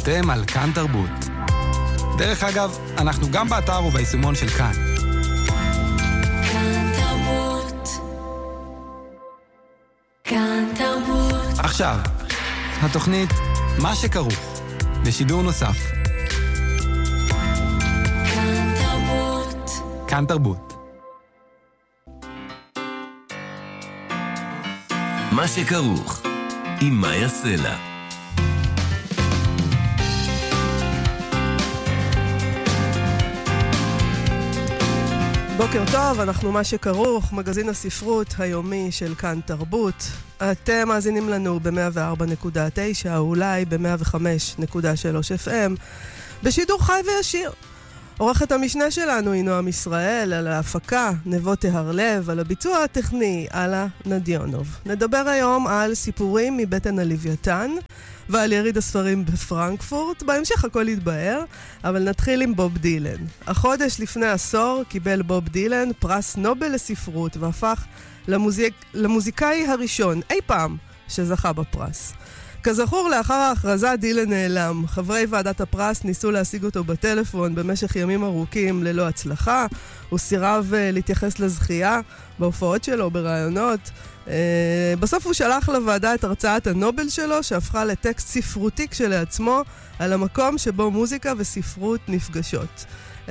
אתם על כאן תרבות. דרך אגב, אנחנו גם באתר וביישומון של כאן. כאן תרבות. כאן תרבות. עכשיו, התוכנית מה שכרוך, בשידור נוסף. כאן תרבות. כאן תרבות. מה שכרוך, עם מאיה סלע. בוקר טוב, אנחנו מה שכרוך, מגזין הספרות היומי של כאן תרבות. אתם מאזינים לנו ב-104.9 או אולי ב-105.3 FM בשידור חי וישיר. עורכת המשנה שלנו היא נועם ישראל, על ההפקה נבו תהרלב, על הביצוע הטכני אלה נדיונוב. נדבר היום על סיפורים מבטן הלוויתן ועל יריד הספרים בפרנקפורט. בהמשך הכל יתבהר, אבל נתחיל עם בוב דילן. החודש לפני עשור קיבל בוב דילן פרס נובל לספרות והפך למוזיקאי הראשון אי פעם שזכה בפרס. כזכור, לאחר ההכרזה דילן נעלם. חברי ועדת הפרס ניסו להשיג אותו בטלפון במשך ימים ארוכים ללא הצלחה. הוא סירב להתייחס לזכייה בהופעות שלו, ברעיונות. בסוף הוא שלח לוועדה את הרצאת הנובל שלו, שהפכה לטקסט ספרותי כשלעצמו, על המקום שבו מוזיקה וספרות נפגשות.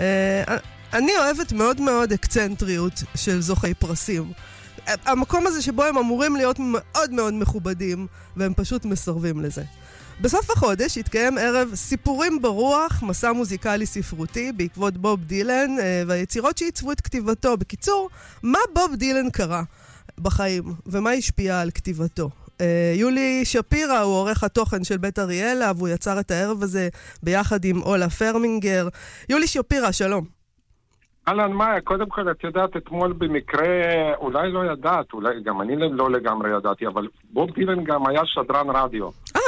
אני אוהבת מאוד מאוד אקצנטריות של זוכי פרסים. המקום הזה שבו הם אמורים להיות מאוד מאוד מכובדים, והם פשוט מסרבים לזה. בסוף החודש התקיים ערב סיפורים ברוח, מסע מוזיקלי ספרותי בעקבות בוב דילן והיצירות שעיצבו את כתיבתו. בקיצור, מה בוב דילן קרא בחיים ומה השפיע על כתיבתו? יולי שפירא הוא עורך התוכן של בית אריאלה, והוא יצר את הערב הזה ביחד עם אולה פרמינגר. יולי שפירא, שלום. אהלן מאיה, קודם כל את יודעת, אתמול במקרה, אולי לא ידעת, אולי גם אני לא לגמרי ידעתי, אבל בוב דילן גם היה שדרן רדיו.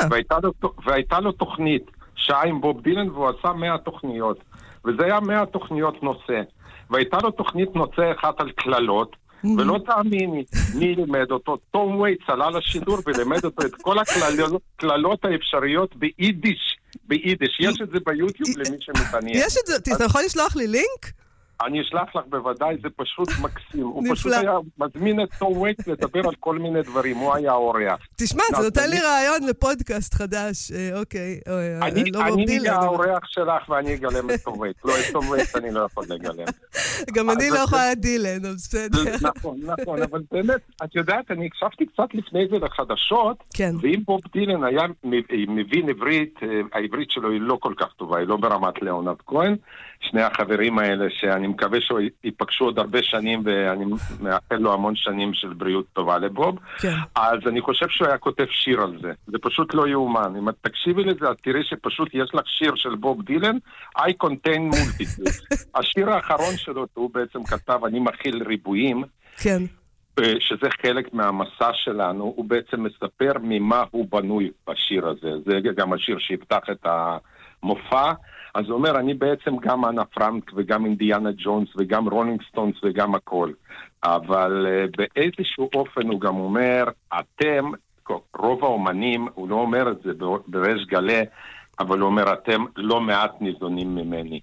והייתה לו תוכנית, שעה עם בוב דילן, והוא עשה 100 תוכניות. וזה היה 100 תוכניות נושא. והייתה לו תוכנית נושא אחת על כללות, ולא תאמיני, מי לימד אותו? תום וייט עלה לשידור ולימד אותו את כל הכללות האפשריות ביידיש. יש את זה ביוטיוב למי שמתעניין. יש את זה, אתה יכול לשלוח לי לינק? אני אשלח לך בוודאי, זה פשוט מקסים. הוא פשוט היה מזמין את תום וייט לדבר על כל מיני דברים, הוא היה אורח. תשמע, זה נותן לי רעיון לפודקאסט חדש, אוקיי. אני נהיה האורח שלך ואני אגלם את תום וייט. לא, את תום וייט אני לא יכול לגלם. גם אני לא יכולה דילן, אז בסדר. נכון, אבל באמת, את יודעת, אני הקשבתי קצת לפני זה לחדשות, ואם בוב דילן היה מבין עברית, העברית שלו היא לא כל כך טובה, היא לא ברמת ליאונרד כהן, שני החברים האלה שאני מקווה שהוא ייפגשו עוד הרבה שנים, ואני מאחל לו המון שנים של בריאות טובה לבוב. כן. אז אני חושב שהוא היה כותב שיר על זה. זה פשוט לא יאומן. אם את תקשיבי לזה, את תראי שפשוט יש לך שיר של בוב דילן, I contain multitudes. השיר האחרון שלו, הוא בעצם כתב, אני מכיל ריבועים. כן. שזה חלק מהמסע שלנו, הוא בעצם מספר ממה הוא בנוי בשיר הזה. זה גם השיר שיפתח את המופע. אז הוא אומר, אני בעצם גם אנה פרנק וגם אינדיאנה ג'ונס וגם רולינג סטונס וגם הכל. אבל באיזשהו אופן הוא גם אומר, אתם, רוב האומנים, הוא לא אומר את זה בריש גלי, אבל הוא אומר, אתם לא מעט ניזונים ממני.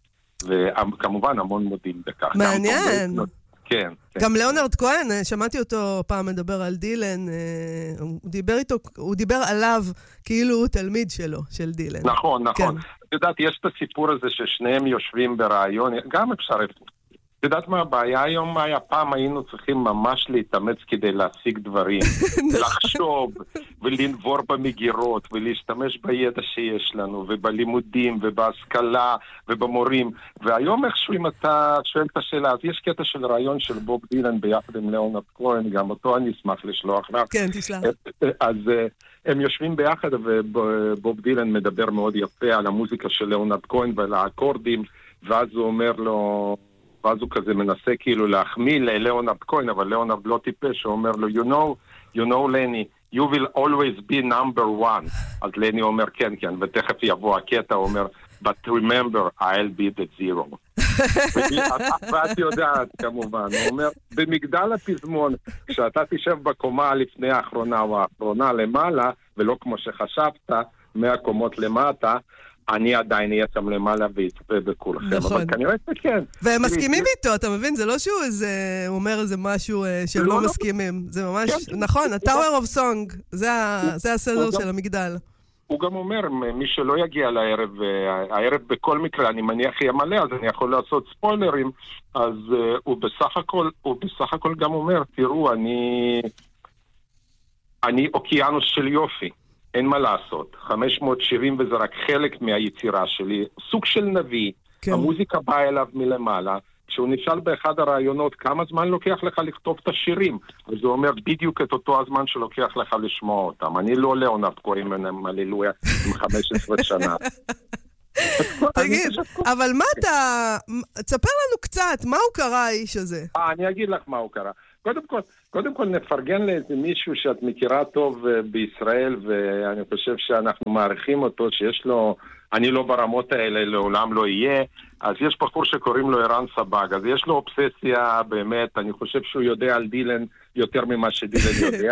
וכמובן המון מודים בכך. מעניין. כן. גם ליאונרד כהן, שמעתי אותו פעם מדבר על דילן, הוא דיבר עליו כאילו הוא תלמיד שלו, של דילן. נכון. את יודעת, יש את הסיפור הזה ששניהם יושבים ברעיון, גם אפשר... את יודעת מה הבעיה היום? פעם היינו צריכים ממש להתאמץ כדי להשיג דברים, לחשוב ולנבור במגירות ולהשתמש בידע שיש לנו ובלימודים ובהשכלה ובמורים. והיום איכשהו אם אתה שואל את השאלה, אז יש קטע של רעיון של בוב דילן ביחד עם ליאונרד כהן, גם אותו אני אשמח לשלוח לך. כן, תשלח. אז הם יושבים ביחד ובוב דילן מדבר מאוד יפה על המוזיקה של ליאונרד כהן ועל האקורדים, ואז הוא אומר לו... ואז הוא כזה מנסה כאילו להחמיא לליאונרד כהן, אבל ליאונרד לא טיפש, הוא אומר לו, you know, לני, you will always be number one. אז לני אומר, כן, ותכף יבוא הקטע, הוא אומר, but remember, I'll be the zero. ואת יודעת, כמובן, הוא אומר, במגדל הפזמון, כשאתה תשב בקומה לפני האחרונה או האחרונה למעלה, ולא כמו שחשבת, 100 קומות למטה, אני עדיין אהיה שם למעלה ויצפה בכולכם. נכון. אבל כנראה שכן. והם מסכימים איתו, אתה מבין? זה לא שהוא הוא אומר איזה משהו שהם לא מסכימים. זה ממש, נכון, ה-Tower of Song, זה הסדר של המגדל. הוא גם אומר, מי שלא יגיע לערב, הערב בכל מקרה, אני מניח יהיה מלא, אז אני יכול לעשות ספוילרים, אז הוא בסך הכל גם אומר, תראו, אני אוקיינוס של יופי, אין מה לעשות. 570 וזה רק חלק מהיצירה שלי, סוג של נביא, כן. המוזיקה באה אליו מלמעלה, כשהוא נשאל באחד הרעיונות כמה זמן לוקח לך לכתוב את השירים, אז הוא אומר בדיוק את אותו הזמן שלוקח לך לשמוע אותם. אני לא ליאונרד כהן עם הללויה עם 15 שנה. תגיד, אבל מה תספר לנו קצת, מה הוא קרא האיש הזה? אני אגיד לך מה הוא קרא. קודם כל נפרגן לאיזה מישהו שאת מכירה טוב בישראל, ואני חושב שאנחנו מעריכים אותו, שיש לו, אני לא ברמות האלה, לעולם לא יהיה, אז יש בחור שקוראים לו ערן סבג, אז יש לו אובססיה באמת, אני חושב שהוא יודע על דילן יותר ממה שדילן יודע.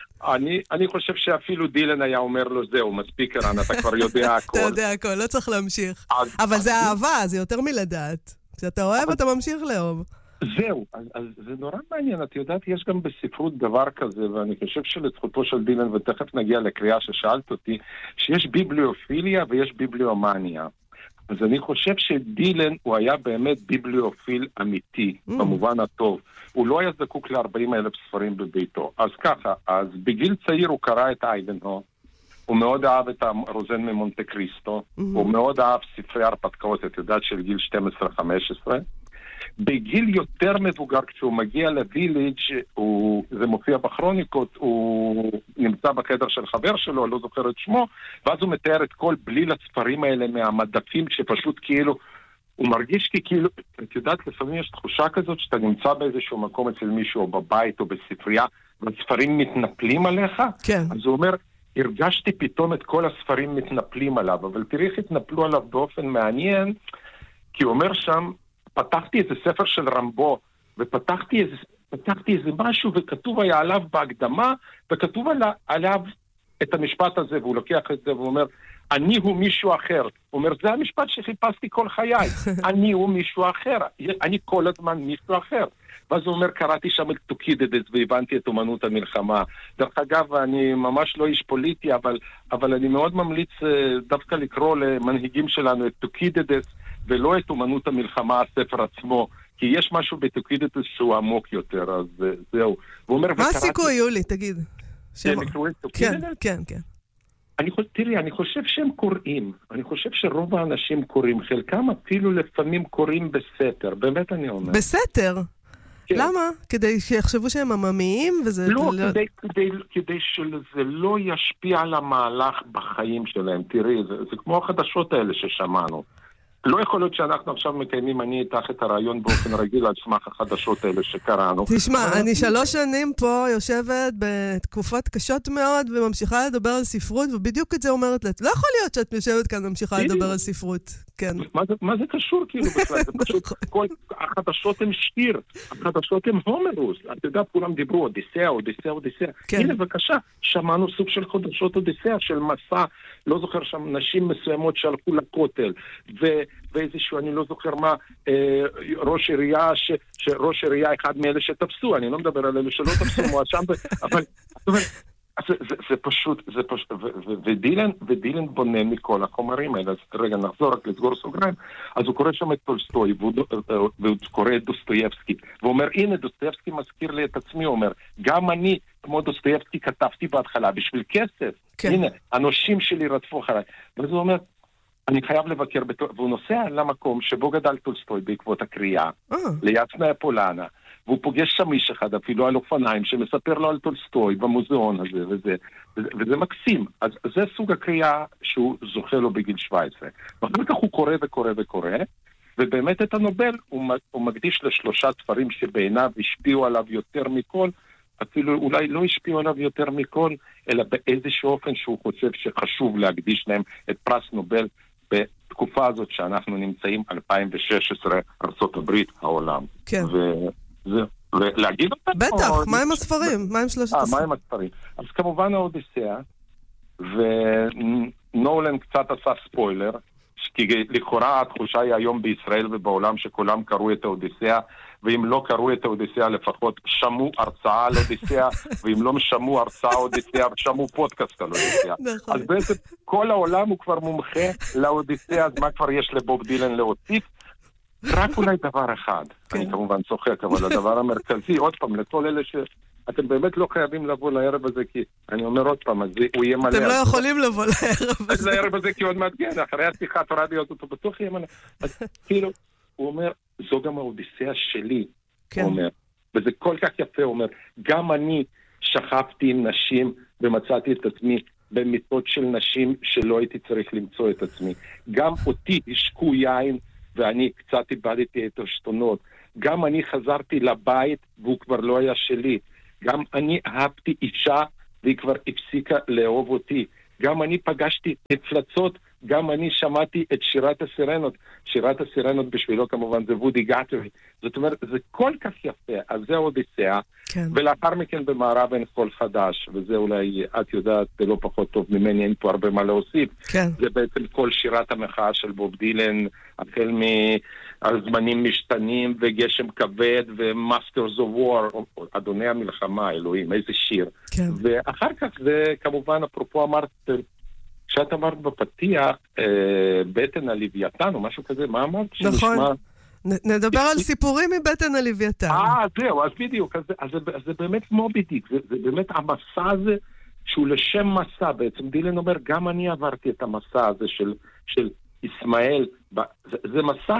אני חושב שאפילו דילן היה אומר לו, זהו, מספיק ערן, אתה כבר יודע הכל. אתה יודע הכל, לא צריך להמשיך. אבל זה אהבה, זה יותר מלדעת. כשאתה אוהב, אתה ממשיך לאהוב. זהו, אז זה נורא מעניין, את יודעת, יש גם בספרות דבר כזה, ואני חושב שלזכותו של דילן, ותכף נגיע לקריאה ששאלת אותי, שיש ביבליופיליה ויש ביבליומניה. אז אני חושב שדילן הוא היה באמת ביבליופיל אמיתי, במובן הטוב. הוא לא היה זקוק ל40,000 ספרים בביתו. אז ככה, אז בגיל צעיר הוא קרא את אייבנהו, הוא מאוד אהב את הרוזן ממונטה קריסטו, הוא מאוד אהב ספרי הרפתקאות, את יודעת, של גיל 12-15, בגיל יותר מבוגר, כשהוא מגיע לוויליג', זה מופיע בכרוניקות, הוא נמצא בחדר של חבר שלו, לא זוכר את שמו, ואז הוא מתאר את כל בליל הספרים האלה מהמדפים, שפשוט כאילו, הוא מרגיש כאילו, את יודעת, לפעמים יש תחושה כזאת, שאתה נמצא באיזשהו מקום אצל מישהו, או בבית, או בספרייה, והספרים מתנפלים עליך, כן. אז הוא אומר, הרגשתי פתאום את כל הספרים מתנפלים עליו, אבל תראי איך התנפלו עליו באופן מעניין, כי הוא אומר שם, פתחתי איזה ספר של רמבו, ופתחתי איזה משהו, וכתוב היה עליו בהקדמה, וכתוב עליו את המשפט הזה, והוא לוקח את זה, והוא אומר, אני הוא מישהו אחר. הוא אומר, זה המשפט שחיפשתי כל חיי. אני הוא מישהו אחר. אני כל הזמן מישהו אחר. ואז הוא אומר, קראתי שם את טוקידדס, והבנתי את אומנות המלחמה. דרך אגב, אני ממש לא איש פוליטי, אבל אני מאוד ממליץ דווקא לקרוא למנהיגים שלנו את טוקידדס, ולא את אומנות המלחמה, הספר עצמו, כי יש משהו בטוקידדס שהוא עמוק יותר, אז זהו. מה הסיכוי, יולי, תגיד? כן. תראי, אני חושב שהם קוראים. אני חושב שרוב האנשים קוראים. חלקם אפילו לפעמים קוראים בסתר. באמת אני אומר. בסתר? כן. למה? כדי שיחשבו שהם עממיים? לא, כדי שזה לא ישפיע על המהלך בחיים שלהם. תראי, זה כמו החדשות האלה ששמענו. לא יכול להיות שאנחנו עכשיו מקיימים, אני איתך את הרעיון באופן רגיל על סמך החדשות האלה שקראנו. תשמע, אני 3 שנים פה יושבת בתקופות קשות מאוד וממשיכה לדבר על ספרות, ובדיוק את זה אומרת לת. לא יכול להיות שאת יושבת כאן וממשיכה לדבר על ספרות. כן. מה זה קשור כאילו בכלל? זה פשוט, החדשות הם שיר, החדשות הם הומרוס. אתה יודע, כולם דיברו אודיסאה. הנה בבקשה, שמענו סוג של חדשות אודיסאה, של מסע, לא זוכר שם נשים מסוימות שהלכו לכותל, ואיזשהו, אני לא זוכר מה, ראש עירייה אחד מאלה שתפסו, אני לא מדבר על אלה שלא תפסו מואשם, אבל זה פשוט, ודילן בונה מכל החומרים האלה. אז רגע, נחזור רק לסגור סוגריים. אז הוא קורא שם את טולסטוי, והוא קורא את דוסטויבסקי, והוא אומר, הנה, דוסטויבסקי מזכיר לי את עצמי, הוא אומר, גם אני, כמו דוסטויבסקי, כתבתי בהתחלה, בשביל כסף. הנה, הנושים שלי רדפו אחריי. ואז הוא אומר, אני חייב לבקר, והוא נוסע למקום שבו גדל טולסטוי בעקבות הקריאה, ליד סנאי פולנה, והוא פוגש שם איש אחד, אפילו על אופניים, שמספר לו על טולסטוי במוזיאון הזה, וזה מקסים. אז זה סוג הקריאה שהוא זוכה לו בגיל 17. ואחר כך הוא קורא, ובאמת את הנובל הוא מקדיש ל3 ספרים שבעיניו השפיעו עליו יותר מכל, אפילו אולי לא השפיעו עליו יותר מכל, אלא באיזשהו אופן שהוא חושב שחשוב להקדיש להם את פרס נובל בתקופה הזאת שאנחנו נמצאים 2016, ארצות הברית, העולם. כן. ולהגיד אותם? בטח, מה עם הספרים? מה עם 3 הספרים? מה עם הספרים? אז כמובן האודיסאה, נולן קצת עשה ספוילר, כי לכאורה התחושה היא היום בישראל ובעולם שכולם קראו את האודיסאה, ואם לא קראו את האודיסאה לפחות שמעו הרצאה על אודיסאה, ואם לא שמעו הרצאה על אודיסאה, שמעו פודקאסט על אודיסאה. אז בעצם כל העולם הוא כבר מומחה לאודיסאה, אז מה כבר יש לבוב דילן להוסיף? רק אולי דבר אחד, אני כמובן צוחק, אבל הדבר המרכזי, עוד פעם, לכל אלה שאתם באמת לא חייבים לבוא לערב הזה, כי אני אומר עוד פעם, אז הוא יהיה מלא. אתם לא יכולים לבוא לערב הזה. לערב הזה כי עוד מעט כן, אחרי השיחת רדיו אותו בטוח יהיה מלא. אז כאילו, הוא אומר, זו גם האודיסאה שלי, הוא אומר, וזה כל כך יפה, הוא אומר, גם אני שכבתי עם נשים ומצאתי את עצמי במיטות של נשים שלא הייתי צריך למצוא את עצמי. גם אותי השקו יין ואני קצת איבדתי את השתונות. גם אני חזרתי לבית והוא כבר לא היה שלי. גם אני אהבתי אישה והיא כבר הפסיקה לאהוב אותי. גם אני פגשתי מפלצות, גם אני שמעתי את שירת הסירנות. שירת הסירנות בשבילו כמובן זה וודי גאטרי. זאת אומרת, זה כל כך יפה. אז זה אודיסאה. כן. ולאחר מכן במערב אין חול חדש. וזה אולי, את יודעת, זה לא פחות טוב ממני, אין פה הרבה מה להוסיף. כן. זה בעצם כל שירת המחאה של בוב דילן, החל מהזמנים משתנים וגשם כבד ומאסטרס אוף וור, אדוני המלחמה, אלוהים, איזה שיר. כן. ואחר כך זה כמובן, אפרופו אמרת, כשאת אמרת בפתיח, בטן הלוויתן או משהו כזה, מה אמרת? נכון. נדבר על סיפורים מבטן הלוויתן. זהו, אז בדיוק, אז זה באמת מובי דיק, זה באמת המסע הזה שהוא לשם מסע, בעצם דילן אומר, גם אני עברתי את המסע הזה של ישמעאל, זה מסע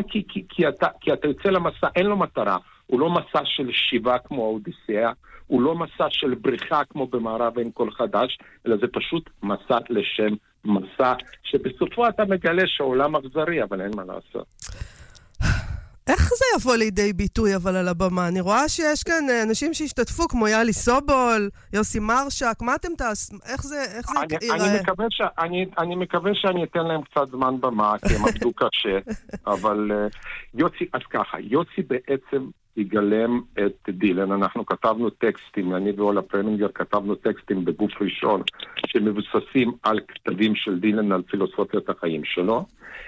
כי אתה יוצא למסע, אין לו מטרה, הוא לא מסע של שיבה כמו האודיסאה, הוא לא מסע של בריחה כמו במערב אין כל חדש, אלא זה פשוט מסע לשם מסע, שבסופו אתה מגלה שהעולם אכזרי, אבל אין מה לעשות. איך זה יבוא לידי ביטוי אבל על הבמה? אני רואה שיש כאן אנשים שהשתתפו כמו יאלי סובול, יוסי מרשק, מה אתם תעשו? איך זה ייראה? אני מקווה שאני אתן להם קצת זמן במה, כי הם עבדו קשה, אבל יוסי, אז ככה, יוסי בעצם יגלם את דילן. אנחנו כתבנו טקסטים, אני ואולה פרמינגר כתבנו טקסטים בגוף ראשון, שמבוססים על כתבים של דילן, על פילוסופיית החיים שלו,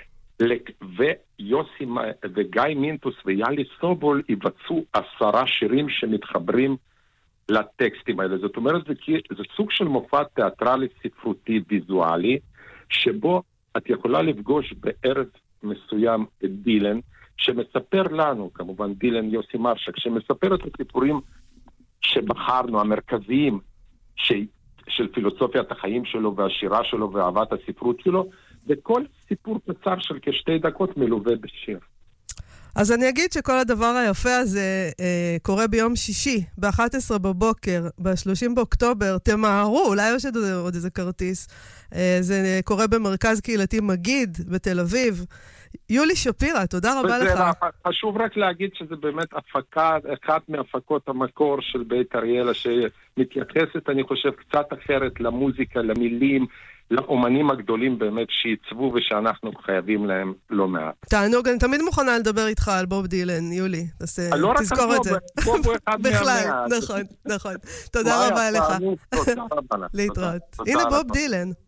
ויוסי וגיא מינטוס ויאלי סובול יבצעו 10 שירים שמתחברים לטקסטים האלה. זאת אומרת, זה סוג של מופע תיאטרלי ספרותי ויזואלי, שבו את יכולה לפגוש בערב מסוים את דילן, שמספר לנו, כמובן דילן יוסי מרשק, שמספר את הסיפורים שבחרנו, המרכזיים של פילוסופיית החיים שלו והשירה שלו ואהבת הספרות שלו, וכל סיפור קצר של כ2 דקות מלווה בשיר. אז אני אגיד שכל הדבר היפה הזה קורה ביום שישי, ב-11 בבוקר, ב-30 באוקטובר, תמהרו, אולי יש עוד איזה כרטיס. זה קורה במרכז קהילתי מגיד, בתל אביב. יולי שפירא, תודה רבה לך. חשוב רק להגיד שזה באמת הפקה, אחת מהפקות המקור של בית אריאלה, שמתייחסת, אני חושב, קצת אחרת למוזיקה, למילים, לאומנים הגדולים באמת שעיצבו ושאנחנו חייבים להם לא מעט. תענוג, אני תמיד מוכנה לדבר איתך על בוב דילן, יולי. תזכור את זה. בוב הוא אחד בכלל, נכון. תודה רבה לך. להתראות. הנה בוב דילן.